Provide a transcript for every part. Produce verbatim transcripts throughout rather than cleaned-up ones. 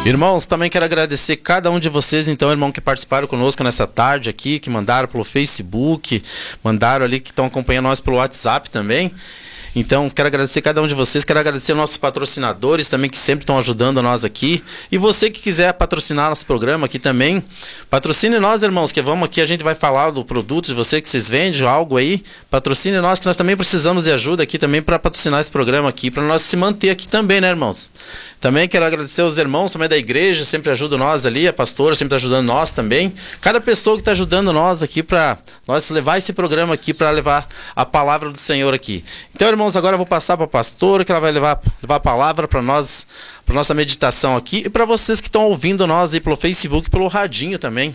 Irmãos, também quero agradecer cada um de vocês, então, irmão, que participaram conosco nessa tarde aqui, que mandaram pelo Facebook, mandaram ali, que estão acompanhando nós pelo WhatsApp também. Então, quero agradecer cada um de vocês, quero agradecer aos nossos patrocinadores também, que sempre estão ajudando nós aqui. E você que quiser patrocinar nosso programa aqui também, patrocine nós, irmãos, que vamos aqui, a gente vai falar do produto de você que vocês vendem, algo aí. Patrocine nós, que nós também precisamos de ajuda aqui também para patrocinar esse programa aqui, para nós se manter aqui também, né, irmãos? Também quero agradecer aos irmãos também da igreja, sempre ajudam nós ali, a pastora sempre está ajudando nós também. Cada pessoa que está ajudando nós aqui para nós levar esse programa aqui, para levar a palavra do Senhor aqui. Então, irmãos, agora eu vou passar para a pastora, que ela vai levar, levar a palavra para nós, para nossa meditação aqui, e para vocês que estão ouvindo nós aí pelo Facebook, pelo radinho também.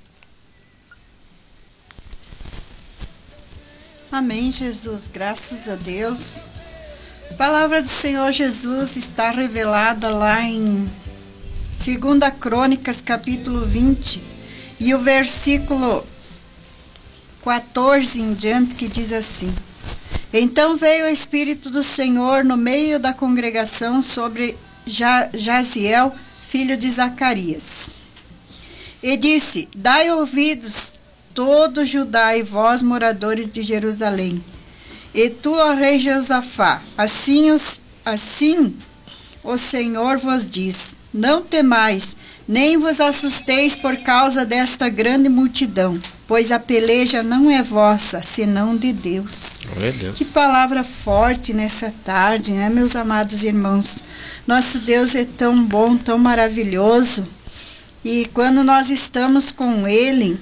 Amém, Jesus, graças a Deus. A palavra do Senhor Jesus está revelada lá em segunda Crônicas, capítulo vinte, e o versículo quatorze em diante, que diz assim: Então veio o Espírito do Senhor no meio da congregação sobre Jaziel, filho de Zacarias, e disse: Dai ouvidos, todo Judá, e vós, moradores de Jerusalém, e tu, ó rei Josafá, assim, os, assim o Senhor vos diz: Não temais, nem vos assusteis por causa desta grande multidão, pois a peleja não é vossa, senão de Deus. Deus. Que palavra forte nessa tarde, né, meus amados irmãos? Nosso Deus é tão bom, tão maravilhoso, e quando nós estamos com Ele,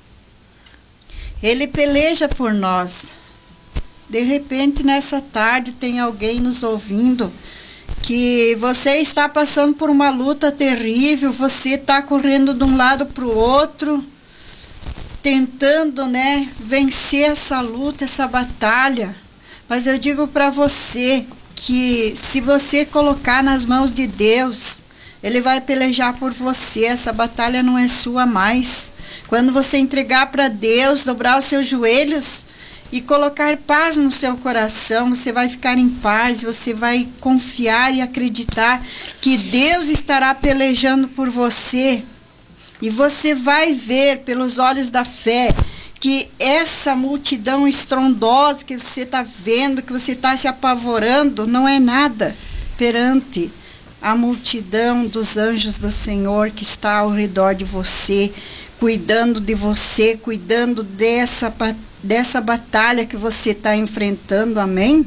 Ele peleja por nós. De repente, nessa tarde, tem alguém nos ouvindo que você está passando por uma luta terrível, você está correndo de um lado para o outro, tentando, né, vencer essa luta, essa batalha. Mas eu digo para você que se você colocar nas mãos de Deus, Ele vai pelejar por você. Essa batalha não é sua mais. Quando você entregar para Deus, dobrar os seus joelhos e colocar paz no seu coração, você vai ficar em paz, você vai confiar e acreditar que Deus estará pelejando por você. E você vai ver pelos olhos da fé que essa multidão estrondosa que você está vendo, que você está se apavorando, não é nada perante a multidão dos anjos do Senhor que está ao redor de você, cuidando de você, cuidando dessa dessa batalha que você está enfrentando, amém?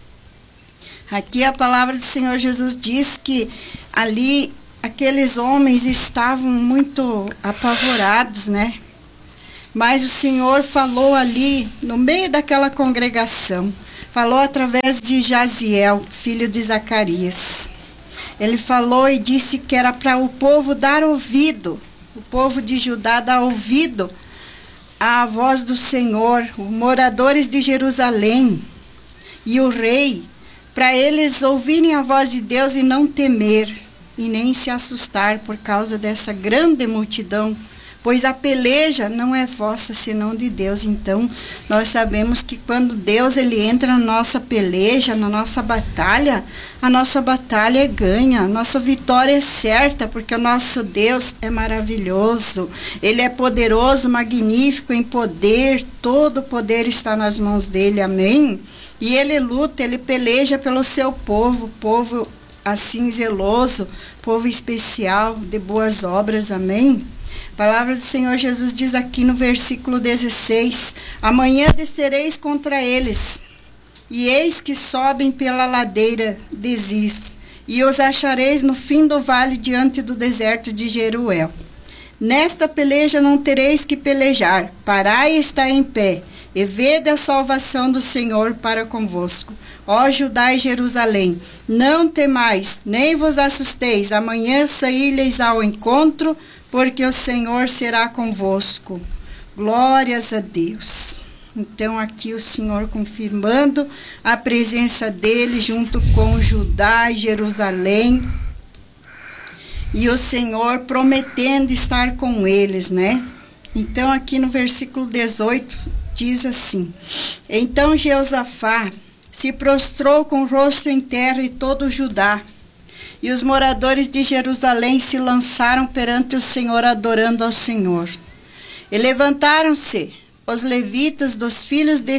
Aqui a palavra do Senhor Jesus diz que ali aqueles homens estavam muito apavorados, né? Mas o Senhor falou ali no meio daquela congregação, falou através de Jaziel, filho de Zacarias. Ele falou e disse que era para o povo dar ouvido, o povo de Judá dar ouvido à voz do Senhor, os moradores de Jerusalém e o rei, para eles ouvirem a voz de Deus e não temer e nem se assustar por causa dessa grande multidão, pois a peleja não é vossa, senão de Deus. Então, nós sabemos que quando Deus ele entra na nossa peleja, na nossa batalha, a nossa batalha é ganha, a nossa vitória é certa, porque o nosso Deus é maravilhoso, Ele é poderoso, magnífico em poder, todo o poder está nas mãos dEle, amém? E Ele luta, Ele peleja pelo seu povo, povo assim zeloso, povo especial, de boas obras, amém? A palavra do Senhor Jesus diz aqui no versículo dezesseis: Amanhã descereis contra eles, e eis que sobem pela ladeira de Ziz, e os achareis no fim do vale diante do deserto de Jeruel. Nesta peleja não tereis que pelejar, parai e está em pé, e vede a salvação do Senhor para convosco. Ó Judá e Jerusalém, não temais, nem vos assusteis, amanhã saí-lhes ao encontro, porque o Senhor será convosco. Glórias a Deus. Então aqui o Senhor confirmando a presença dele junto com Judá e Jerusalém. E o Senhor prometendo estar com eles, né? Então aqui no versículo dezoito diz assim: Então Jeosafá se prostrou com o rosto em terra e todo Judá. E os moradores de Jerusalém se lançaram perante o Senhor, adorando ao Senhor. E levantaram-se os levitas dos filhos de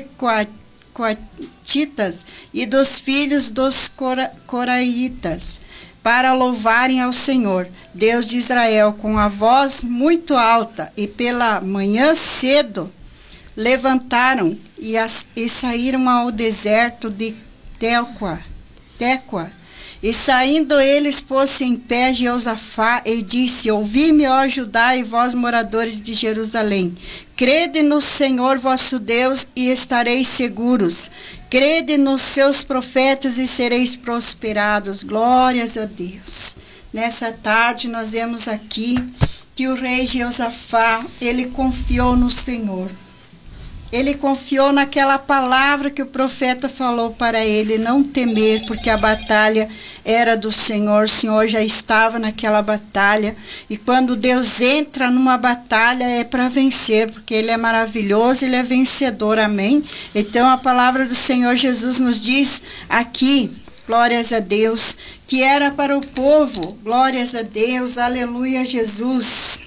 Coatitas e dos filhos dos Cora, Coraitas, para louvarem ao Senhor, Deus de Israel, com a voz muito alta, e pela manhã cedo levantaram e, as, e saíram ao deserto de Tecoa. Tecoa. E saindo eles, pôs-se em pé Jeosafá e disse: Ouvi-me, ó Judá, e vós, moradores de Jerusalém. Crede no Senhor vosso Deus e estareis seguros. Crede nos seus profetas e sereis prosperados. Glórias a Deus. Nessa tarde nós vemos aqui que o rei Jeosafá, ele confiou no Senhor. Ele confiou naquela palavra que o profeta falou para ele, não temer, porque a batalha era do Senhor. O Senhor já estava naquela batalha. E quando Deus entra numa batalha é para vencer, porque Ele é maravilhoso, Ele é vencedor, amém? Então a palavra do Senhor Jesus nos diz aqui, glórias a Deus, que era para o povo, glórias a Deus, aleluia, Jesus.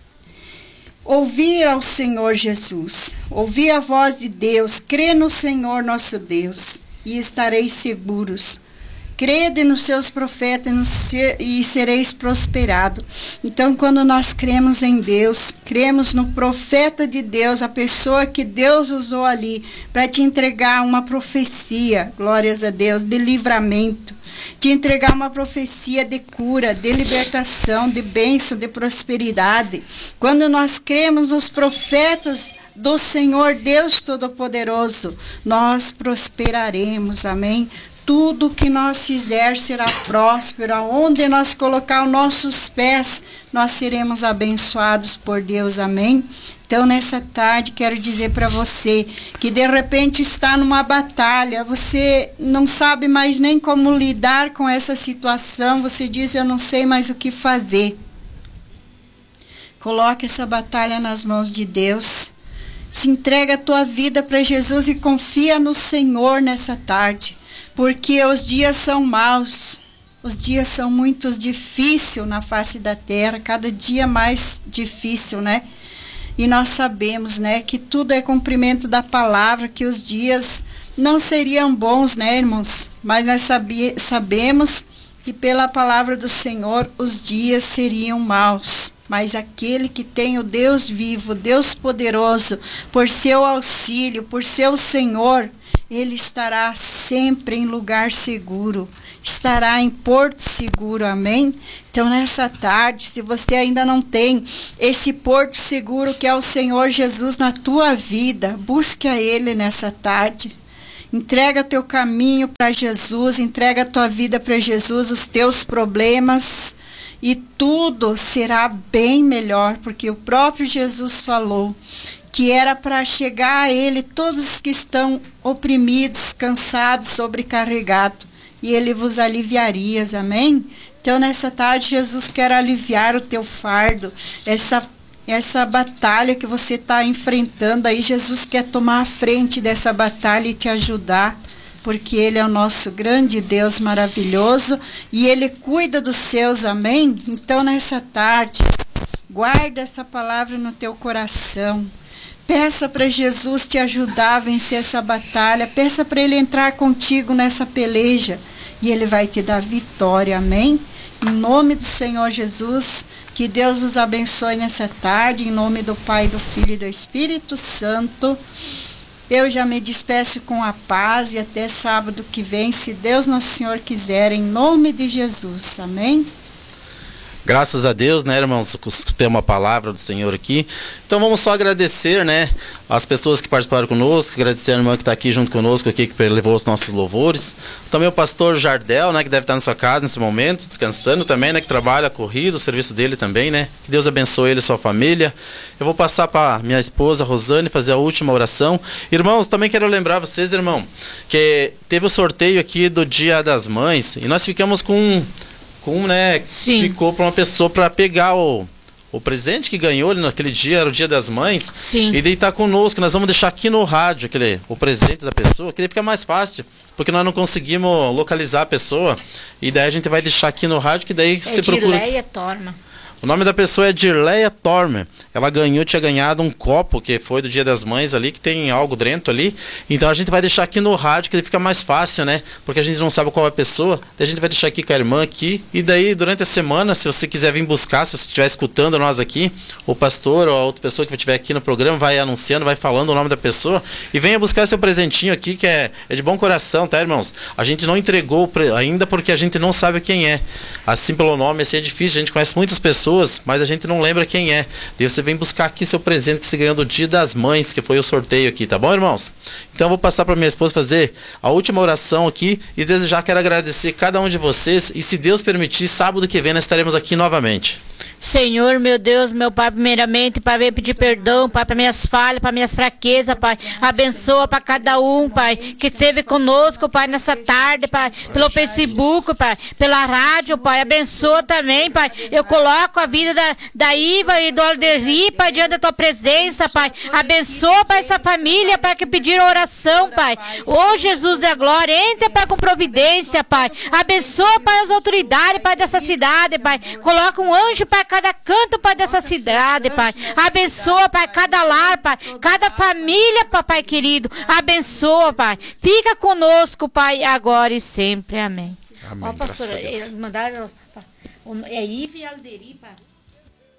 Ouvir ao Senhor Jesus, ouvir a voz de Deus, crê no Senhor nosso Deus e estareis seguros. Crede nos seus profetas e sereis prosperados. Então, quando nós cremos em Deus, cremos no profeta de Deus, a pessoa que Deus usou ali para te entregar uma profecia, glórias a Deus, de livramento, te entregar uma profecia de cura, de libertação, de bênção, de prosperidade. Quando nós cremos nos profetas do Senhor Deus Todo-Poderoso, nós prosperaremos, amém? Tudo que nós fizer será próspero. Aonde nós colocar os nossos pés, nós seremos abençoados por Deus, amém? Então, nessa tarde, quero dizer para você que de repente está numa batalha, você não sabe mais nem como lidar com essa situação, você diz: eu não sei mais o que fazer. Coloque essa batalha nas mãos de Deus. Se entrega a tua vida para Jesus e confia no Senhor nessa tarde. Porque os dias são maus, os dias são muito difíceis na face da terra, cada dia mais difícil, né? E nós sabemos, né, que tudo é cumprimento da palavra, que os dias não seriam bons, né, irmãos? Mas nós sabe, sabemos que pela palavra do Senhor os dias seriam maus. Mas aquele que tem o Deus vivo, Deus poderoso, por seu auxílio, por seu Senhor, Ele estará sempre em lugar seguro, estará em porto seguro, amém? Então, nessa tarde, se você ainda não tem esse porto seguro que é o Senhor Jesus na tua vida, busque a Ele nessa tarde. Entrega teu caminho para Jesus, entrega a tua vida para Jesus, os teus problemas, e tudo será bem melhor, porque o próprio Jesus falou que era para chegar a Ele todos os que estão oprimidos, cansados, sobrecarregados, e Ele vos aliviaria, amém? Então, nessa tarde, Jesus quer aliviar o teu fardo, essa, essa batalha que você está enfrentando aí, Jesus quer tomar a frente dessa batalha e te ajudar, porque Ele é o nosso grande Deus maravilhoso, e Ele cuida dos seus, amém? Então, nessa tarde, guarda essa palavra no teu coração. Peça para Jesus te ajudar a vencer essa batalha. Peça para Ele entrar contigo nessa peleja. E Ele vai te dar vitória. Amém? Em nome do Senhor Jesus, que Deus os abençoe nessa tarde. Em nome do Pai, do Filho e do Espírito Santo. Eu já me despeço com a paz e até sábado que vem, se Deus nosso Senhor quiser, em nome de Jesus. Amém? Graças a Deus, né, irmãos, tem uma palavra do Senhor aqui. Então vamos só agradecer, né, as pessoas que participaram conosco, agradecer a irmã que está aqui junto conosco, aqui, que levou os nossos louvores. Também o pastor Jardel, né, que deve estar na sua casa nesse momento, descansando também, né, que trabalha corrido, o serviço dele também, né. Que Deus abençoe ele e sua família. Eu vou passar para minha esposa Rosane fazer a última oração. Irmãos, também quero lembrar vocês, irmão, que teve o sorteio aqui do Dia das Mães e nós ficamos com... com, né, Sim. ficou para uma pessoa para pegar o, o presente que ganhou ali naquele dia, era o Dia das Mães. Sim. E daí tá conosco, nós vamos deixar aqui no rádio aquele, o presente da pessoa, que daí fica mais fácil, porque nós não conseguimos localizar a pessoa, e daí a gente vai deixar aqui no rádio, que daí É você procura... Dirleia Torma. O nome da pessoa é Dirleia Tormer. Ela ganhou, tinha ganhado um copo, que foi do Dia das Mães ali, que tem algo dentro ali. Então a gente vai deixar aqui no rádio, que ele fica mais fácil, né? Porque a gente não sabe qual é a pessoa. Daí a gente vai deixar aqui com a irmã aqui. E daí, durante a semana, se você quiser vir buscar, se você estiver escutando nós aqui, o pastor ou a outra pessoa que estiver aqui no programa vai anunciando, vai falando o nome da pessoa. E venha buscar seu presentinho aqui, que é, é de bom coração, tá, irmãos? A gente não entregou ainda porque a gente não sabe quem é. Assim, pelo nome, assim é difícil. A gente conhece muitas pessoas, mas a gente não lembra quem é. Daí você vem buscar aqui seu presente que você ganhou do Dia das Mães, que foi o sorteio aqui, tá bom, irmãos? Então eu vou passar para minha esposa fazer a última oração aqui e desde já quero agradecer cada um de vocês e, se Deus permitir, sábado que vem nós estaremos aqui novamente. Senhor, meu Deus, meu Pai, primeiramente, Pai, venho pedir perdão, Pai, para minhas falhas, para minhas fraquezas, Pai. Abençoa para cada um, Pai, que esteve conosco, Pai, nessa tarde, Pai, pelo Facebook, Pai, pela rádio, Pai. Abençoa também, Pai. Eu coloco a vida da, da Iva e do Alderri, Pai, diante da Tua presença, Pai. Abençoa, Pai, essa família, Pai, que pediram oração, Pai. Ô, Jesus da glória, entra, Pai, com providência, Pai. Abençoa, Pai, as autoridades, Pai, dessa cidade, Pai. Coloca um anjo, Pai, cada canto, Pai, dessa cidade, Pai. Abençoa, Pai, cada lar, Pai, cada família, Papai querido. Abençoa, Pai. Fica conosco, Pai, agora e sempre. Amém. Amém. Ó, pastora, eles mandaram... É Iva e Alderi, Pai.